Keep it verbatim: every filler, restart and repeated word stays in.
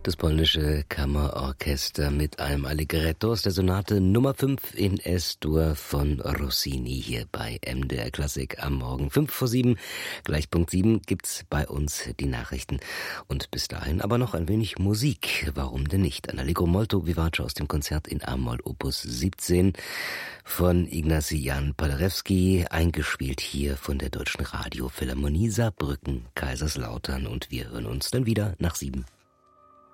Das polnische Kammerorchester mit einem Allegretto aus der Sonate Nummer fünf in S-Dur von Rossini hier bei M D R Klassik am Morgen. fünf vor sieben, gleich Punkt sieben, gibt's bei uns die Nachrichten. Und bis dahin aber noch ein wenig Musik. Warum denn nicht? Ein Allegro molto vivace aus dem Konzert in A-Moll Opus siebzehn von Ignacy Jan Paderewski, eingespielt hier von der Deutschen Radiophilharmonie Saarbrücken, Kaiserslautern. Und wir hören uns dann wieder nach sieben.